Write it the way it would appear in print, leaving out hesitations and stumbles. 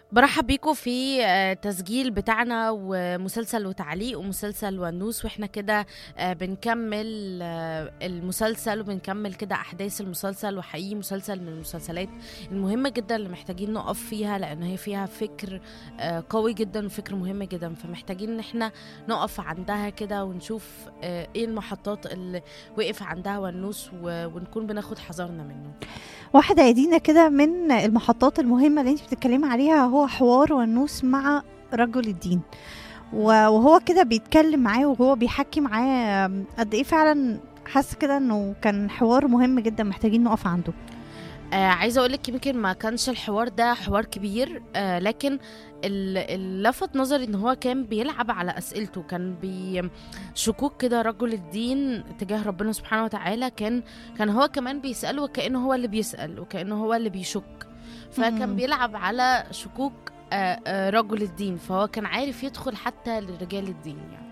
برحب بيكم في تسجيل بتاعنا ومسلسل وتعليق ومسلسل ونوس واحنا كده بنكمل المسلسل وبنكمل كده احداث المسلسل. وحقيقي مسلسل من المسلسلات المهمة جدا اللي محتاجين نقف فيها، لان هي فيها فكر قوي جدا وفكر مهم جدا، فمحتاجين ان احنا نقف عندها كده ونشوف ايه المحطات اللي وقف عندها ونوس ونكون بناخد حذرنا منه. واحدة يا دينا كده من المحطات المهمة اللي انت بتتكلمي عليها هو حوار ونوس مع رجل الدين. وهو كده بيتكلم معاه وهو بيحكي معاه قد ايه فعلا حاسة كده انه كان حوار مهم جدا محتاجين نقف عنده. عايزه اقول لك يمكن ما كانش الحوار ده حوار كبير، لكن اللي لفت نظري ان هو كان بيلعب على اسئلته، كان شكوك كده رجل الدين تجاه ربنا سبحانه وتعالى، كان هو كمان بيسأله وكأنه هو اللي بيسأل وكأنه هو اللي بيشك، فكان مم. بيلعب على شكوك رجل الدين، فهو كان عارف يدخل حتى لرجال الدين يعني.